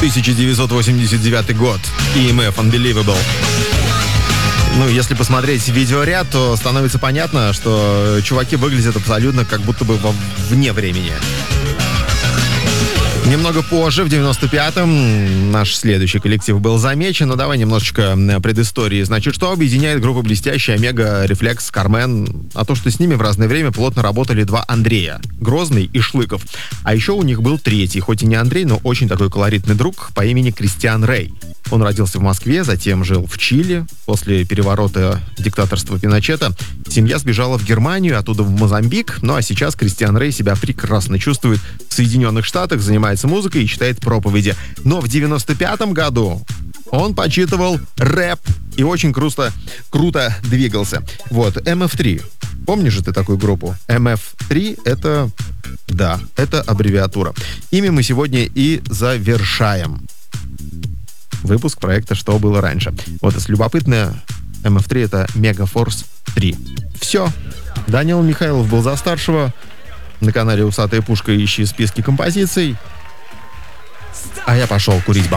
1989 год. EMF Unbelievable. Ну, если посмотреть видеоряд, то становится понятно, что чуваки выглядят абсолютно как будто бы вне времени. Немного позже, в 95-м, наш следующий коллектив был замечен. Но давай немножечко предыстории. Значит, что объединяет группы «Блестящие», «Омега», «Рефлекс», «Кармен»? А то, что с ними в разное время плотно работали два Андрея. Грозный и Шлыков. А еще у них был третий, хоть и не Андрей, но очень такой колоритный друг по имени Кристиан Рэй. Он родился в Москве, затем жил в Чили. После переворота диктаторства Пиночета семья сбежала в Германию, оттуда в Мозамбик. Ну а сейчас Кристиан Рэй себя прекрасно чувствует в Соединенных Штатах, занимается музыкой и читает проповеди. Но в 95-м году он почитывал рэп и очень круто двигался. Вот, MF3. Помнишь же ты такую группу? MF3 это... Да, это аббревиатура. Ими мы сегодня и завершаем выпуск проекта «Что было раньше». Вот, если любопытно, MF3 — это Megaforce 3. Все. Данил Михайлов был за старшего. На канале «Усатая пушка» ищи списки композиций. А я пошел курить